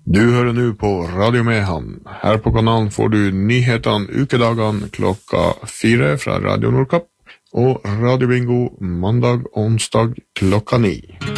Du hører nå på Radio Mehamn. Her på kanalen får du nyhetene ukedagene 4 fra Radio Nordkapp og Radio Bingo mandag og onsdag 9.